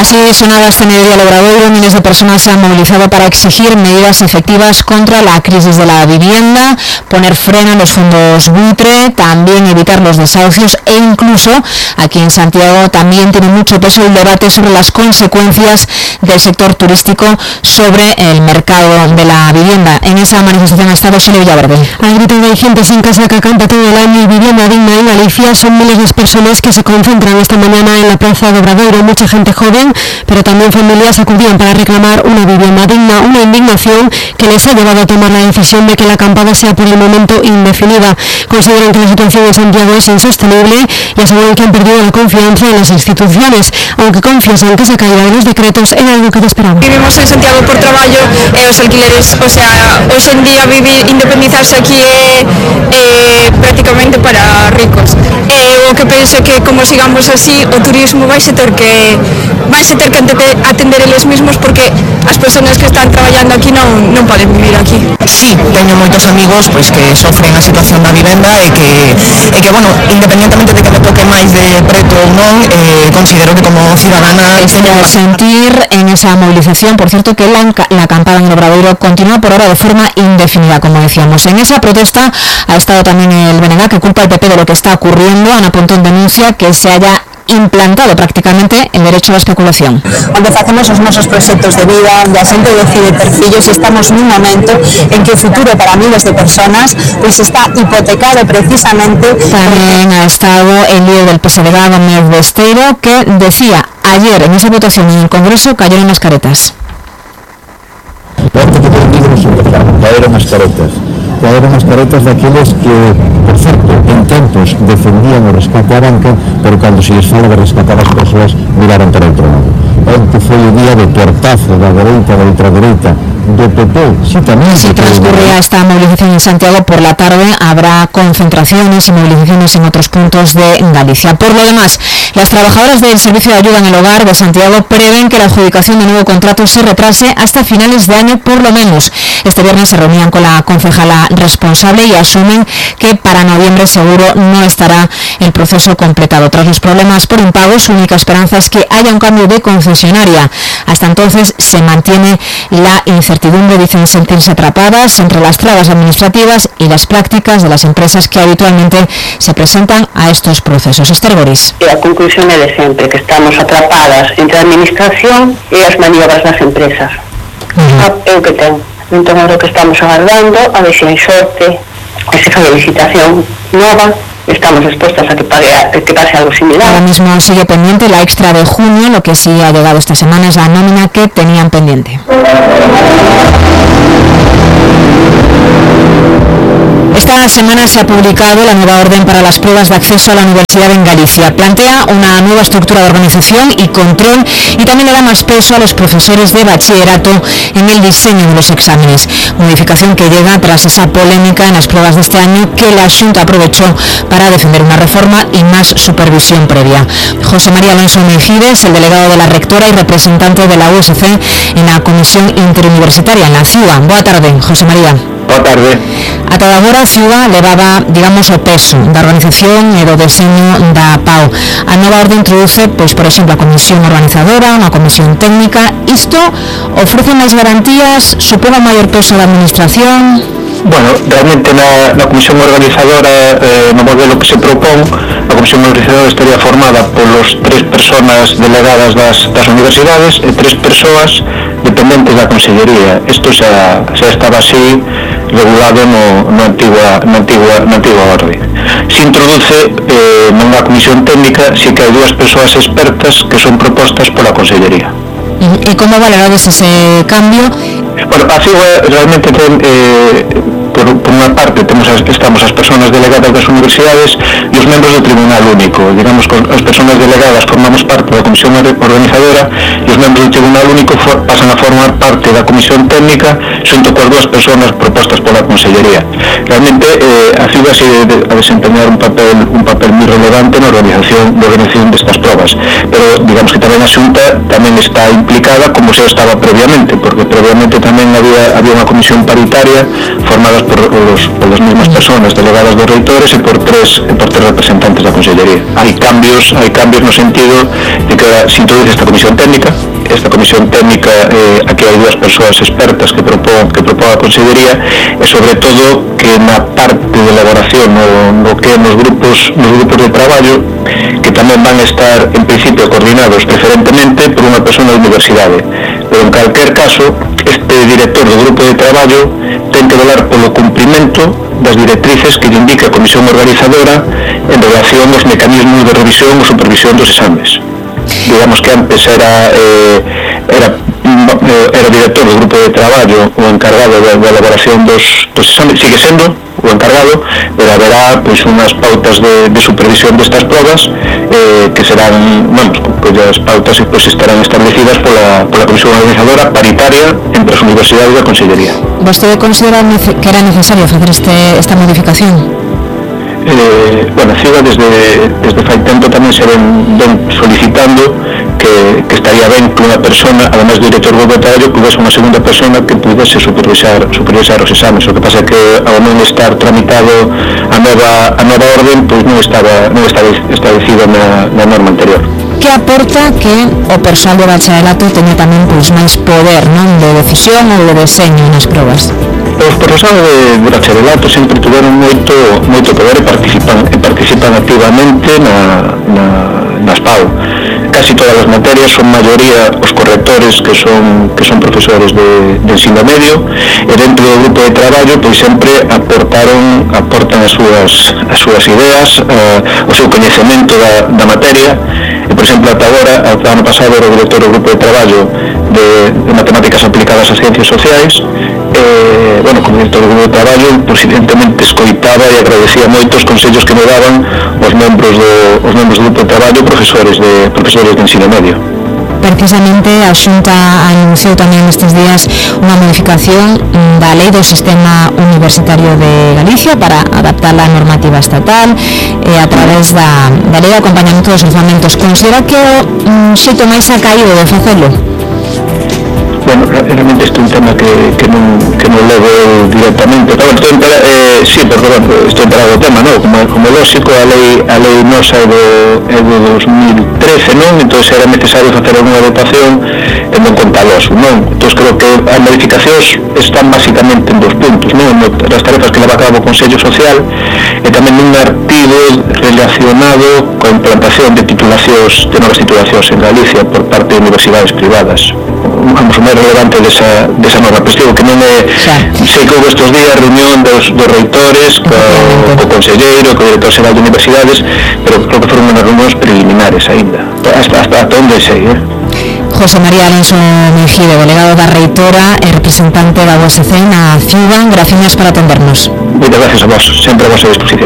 Así sonaba este mediodía el Obradoiro. Miles de personas se han movilizado para exigir medidas efectivas contra la crisis de la vivienda, poner freno a los fondos buitre, también evitar los desahucios e incluso aquí en Santiago también tiene mucho peso el debate sobre las consecuencias del sector turístico sobre el mercado de la vivienda. En esa manifestación ha estado Sonia Villaverde. Al grito de gente sin casa que acampa todo el año y vivienda digna en Galicia, son miles las personas que se concentran esta mañana en la plaza de Obradoiro. Mucha gente joven, pero también familias acudían para reclamar una vivienda digna, una indignación que les ha llevado a tomar la decisión de que la acampada sea por el momento indefinida. Consideran que la situación en Santiago es insostenible y aseguran que han perdido la confianza en las instituciones, aunque confiesan que esa caída de los decretos era algo que te esperaba. Vivimos en Santiago por trabajo e os alquileres, o sea, hoxe en día independizarse aquí é prácticamente para ricos. O que penso que como sigamos así, o turismo vai se ter que atender eles mesmos, porque as persoas que están traballando aquí non poden vivir aquí. Sí, teño moitos amigos pois que sofren a situación da vivenda e que bueno, independentemente de que me toque máis de preto ou non, considero que como ciudadana sentir en esa movilización. Por cierto, que la acampada en el Obradoiro continúa por ahora de forma indefinida, como decíamos. En esa protesta ha estado también el BNG, que culpa al PP de lo que está ocurriendo. Ana Pontón denuncia que se haya implantado prácticamente el derecho a la especulación. Onde facemos os nosos proxectos de vida, onde a xente decide ter fillos, e estamos nun momento en que o futuro para miles de personas pois está hipotecado precisamente. También ha estado el líder del PSDG, Gómez Besteiro, que decía ayer en esa votación en el Congreso cayeron las caretas. Caeron as caretas daqueles que, por certo, en tempos defendían o rescate a banca, pero cando se lles fala de rescatar as persoas miraron para outro lado. Onte foi o día de portazo da dereita, da ultradereita, do PP. Si transcurría esta movilización en Santiago, por la tarde habrá concentraciones y movilizaciones en otros puntos de Galicia. Por lo demás, las trabajadoras del Servicio de Ayuda en el Hogar de Santiago prevén que la adjudicación de nuevo contrato se retrase hasta finales de año por lo menos. Este viernes se reunían con la concejala responsable y asumen que para noviembre seguro no estará el proceso completado. Tras los problemas por impago, su única esperanza es que haya un cambio de concesionaria. Hasta entonces se mantiene la incertidumbre, dicen sentirse atrapadas entre las trabas administrativas y las prácticas de las empresas que habitualmente se presentan a estos procesos. Esther Boris. A conclusión é de sempre, que estamos atrapadas entre a administración e as maniobras das empresas. É o que ten. Entón, é o que estamos agardando, a ver se hai sorte, que se fai a licitación nova. Estamos dispuestas a que pase algo similar. Ahora mismo sigue pendiente la extra de junio. Lo que sí ha llegado esta semana es la nómina que tenían pendiente. Esta semana se ha publicado la nueva orden para las pruebas de acceso a la universidad en Galicia. Plantea una nueva estructura de organización y control y también le da más peso a los profesores de bachillerato en el diseño de los exámenes. Modificación que llega tras esa polémica en las pruebas de este año que la Xunta aprovechó para defender una reforma y más supervisión previa. José María Alonso Meijides, el delegado de la rectora y representante de la USC en la Comisión Interuniversitaria en la CIUA. Boa tarde, José María. Boa tarde. Ata agora a CIUA levaba, digamos, o peso da organización e do deseño da PAO. A nova orde introduce, pois, por exemplo, a comisión organizadora, unha comisión técnica. Isto ofrece máis garantías, supón un maior peso da administración? Bueno, realmente na comisión organizadora, no modelo que se propón, a comisión organizadora estaría formada polos 3 personas delegadas das universidades e 3 persoas dependentes da consellería. Isto xa estaba así regulado na antigua orde. Se introduce nunha comisión técnica, si que hai 2 persoas expertas que son propostas pola consellería. E como valorades ese cambio? Bueno, a CIUA realmente ten, por unha parte estamos as persoas delegadas das universidades e os membros do Tribunal Único. Digamos que as persoas delegadas formamos parte da comisión organizadora e os membros do Tribunal Único pasan a formar parte da comisión técnica xunto coas 2 persoas propostas pola consellería. Realmente a CIUA se a desempeñar un papel moi relevante na organización destas probas, pero digamos que tamén a Xunta tamén está implicada como se estaba previamente, porque previamente tamén había unha comisión paritaria formada polas mesmas persoas delegadas dos reitores e por tres representantes da Consellería. Hai cambios no sentido de que se introduce esta comisión técnica. Esta comisión técnica, aquí hai dúas persoas expertas que propón a Consellería, e sobre todo que na parte de elaboración no que nos grupos de traballo, que tamén van a estar en principio coordinados preferentemente por unha persona da universidade, pero en calquer caso este director do grupo de traballo ten que velar polo cumprimento das directrices que lle indica a comisión organizadora en relación aos mecanismos de revisión ou supervisión dos exames. Digamos que antes era director do grupo de traballo o encargado da elaboración dos exames, sigue sendo o encargado, pero haberá unhas pautas de supervisión destas probas que serán, cuyas pautas estarán establecidas pola comisión organizadora paritaria entre as universidades da Consellería. ¿Vostede considera que era necesario facer esta modificación? CIUA desde fai tempo tamén se ven solicitando que estaría ben que unha persona, además do director do traballo, pudese unha segunda persona que pudese supervisar os exames. O que pasa é que ao non estar tramitado a nova orden, non estaba establecido na norma anterior. Que aporta que o persoal de bacharelato teña tamén máis poder, non, de decisión ou de deseño nas probas? Os profesores de bacharelato sempre tiveron moito poder e participan activamente nas PAU. Casi todas as materias, son maioría os correctores que son profesores de ensino medio, e dentro do grupo de traballo sempre aportan as súas ideas, o seu coñecemento da materia. E, por exemplo, ata agora, o ano pasado era o director do grupo de traballo de matemáticas aplicadas ás ciencias sociais. Como director do grupo de traballo, evidentemente escoitaba e agradecía moito os consellos que me daban os membros do grupo de traballo, profesores de ensino medio. Precisamente a Xunta anunciou tamén estes días unha modificación da lei do sistema universitario de Galicia para adaptarla á normativa estatal a través da lei de acompañamento dos orzamentos. Considera que o xeito máis acaído de facelo? Realmente este é un tema que non levo directamente, estou enterado do tema, como lógico, a lei nosa é do 2013, entón era necesario facer unha adaptación e non contaloso, entón creo que as modificacións están basicamente en dos puntos, as tarefas que leva a cabo o Consello Social e tamén un artigo relacionado coa implantación de novas titulacións en Galicia por parte de universidades privadas. O máis relevante desa norma, pero digo que non é, sei que houve estes días reunión dos reitores co conselleiro, co director xeral de universidades, pero creo que foron unhas reunións preliminares aínda, hasta onde sei. José María Alonso Mejide, delegado da reitora e representante da USC na CIUA, gracias por atendernos. Moitas gracias a vos, sempre a vosa disposición.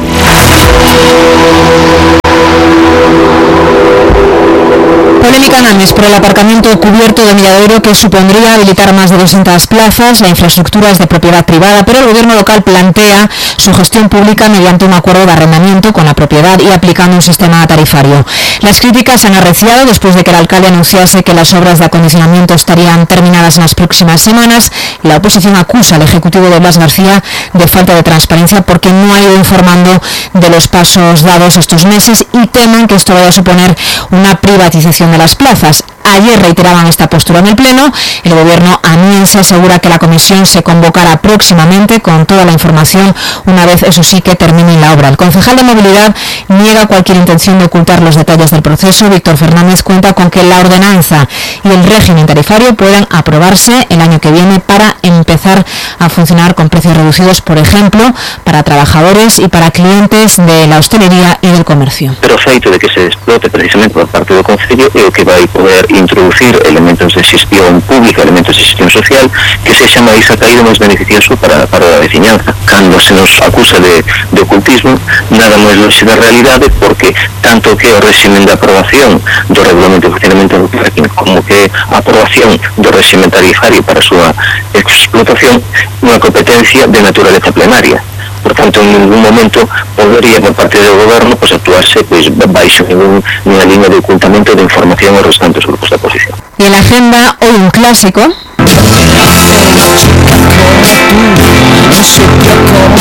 Polémica en Ames por el aparcamiento cubierto de Milladoiro, que supondría habilitar más de 200 plazas. La infraestructura es de propiedad privada, pero el gobierno local plantea su gestión pública mediante un acuerdo de arrendamiento con la propiedad y aplicando un sistema tarifario. Las críticas se han arreciado después de que el alcalde anunciase que las obras de acondicionamiento estarían terminadas en las próximas semanas. La oposición acusa al ejecutivo de Blas García de falta de transparencia porque no ha ido informando de los pasos dados estos meses y temen que esto vaya a suponer una privatización de las plazas. Ayer reiteraban esta postura en el Pleno. El gobierno amiense asegura que la comisión se convocará próximamente con toda la información, una vez, eso sí, que termine la obra. El concejal de Movilidad niega cualquier intención de ocultar los detalles del proceso. Víctor Fernández cuenta con que la ordenanza y el régimen tarifario puedan aprobarse el año que viene para empezar a funcionar con precios reducidos, por ejemplo, para trabajadores y para clientes de la hostelería y del comercio. Pero o feito de que se explote precisamente por parte do Concello é o que vai poder introducir elementos de xestión pública, elementos de xestión social que sexa máis acaído, máis beneficioso para a veciñanza. Cando se nos acusa de ocultismo, nada máis longe da realidade, porque tanto que o régimen de aprobación do regulamento de funcionamento do parking como que a aprobación do régimen tarifario para a súa explotación unha competencia de naturaleza plenaria. Por tanto, en ningún momento podería por parte do goberno actuarse baixo ninguna línea de ocultamento de información aos restantes grupos da oposición. Y en la agenda, hoy un clásico. un sitio como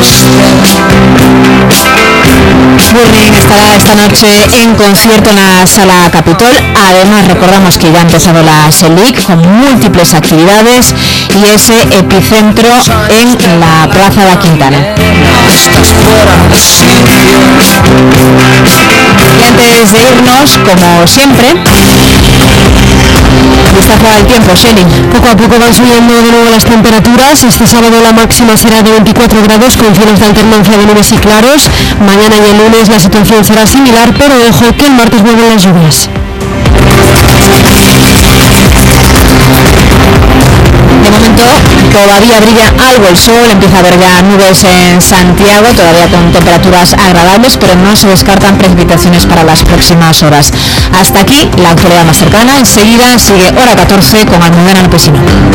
Burning estará esta noche en concierto en la Sala Capitol. Además, recordamos que ya ha empezado la SELIC con múltiples actividades y ese epicentro en la Plaza de la Quintana. Y antes de irnos, como siempre, vistazo al tiempo, Shelly. Poco a poco van subiendo de nuevo las temperaturas. Este sábado la máxima será de 24 grados con cielos de alternancia de nubes y claros. Mañana y el lunes la situación será similar, pero ojo que el martes vuelven las lluvias. De momento todavía brilla algo el sol, empieza a haber ya nubes en Santiago, todavía con temperaturas agradables, pero no se descartan precipitaciones para las próximas horas. Hasta aquí la actualidad más cercana. Enseguida sigue Hora 14 con Almudena Alpesino.